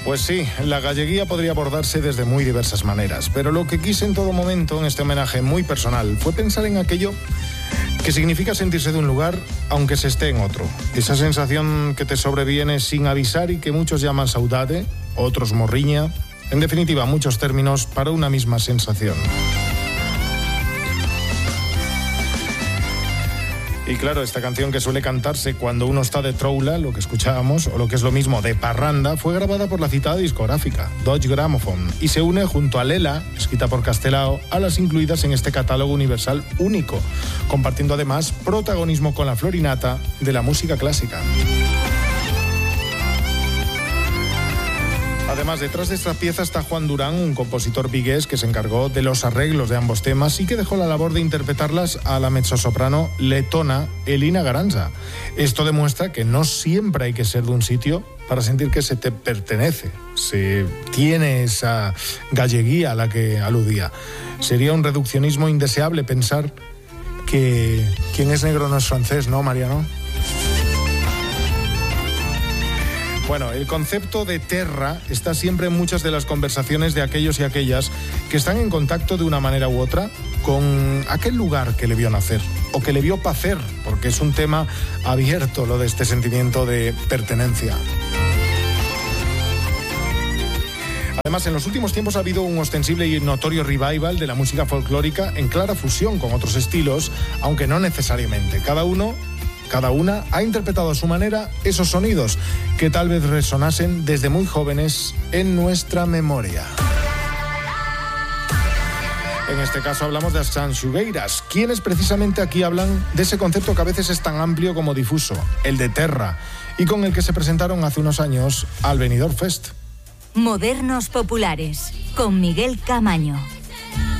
Pues sí, la galleguía podría abordarse desde muy diversas maneras, pero lo que quise en todo momento en este homenaje muy personal fue pensar en aquello que significa sentirse de un lugar aunque se esté en otro. Esa sensación que te sobreviene sin avisar y que muchos llaman saudade, otros morriña, en definitiva muchos términos para una misma sensación. Y claro, esta canción que suele cantarse cuando uno está de troula, lo que escuchábamos, o lo que es lo mismo, de parranda, fue grabada por la citada discográfica, Deutsche Grammophon, y se une junto a Lela, escrita por Castelao, a las incluidas en este catálogo universal único, compartiendo además protagonismo con la florinata de la música clásica. Además, detrás de esta pieza está Juan Durán, un compositor vigués que se encargó de los arreglos de ambos temas y que dejó la labor de interpretarlas a la mezzosoprano letona Elina Garanza. Esto demuestra que no siempre hay que ser de un sitio para sentir que se te pertenece, se tiene esa galleguía a la que aludía. Sería un reduccionismo indeseable pensar que quien es negro no es francés, ¿no, Mariano? Bueno, el concepto de terra está siempre en muchas de las conversaciones de aquellos y aquellas que están en contacto de una manera u otra con aquel lugar que le vio nacer o que le vio pacer, porque es un tema abierto lo de este sentimiento de pertenencia. Además, en los últimos tiempos ha habido un ostensible y notorio revival de la música folclórica en clara fusión con otros estilos, aunque no necesariamente. Cada una ha interpretado a su manera esos sonidos que tal vez resonasen desde muy jóvenes en nuestra memoria. En este caso hablamos de as Sanxugueiras, quienes precisamente aquí hablan de ese concepto que a veces es tan amplio como difuso, el de terra, y con el que se presentaron hace unos años al Benidorm Fest. Modernos Populares, con Miguel Camaño.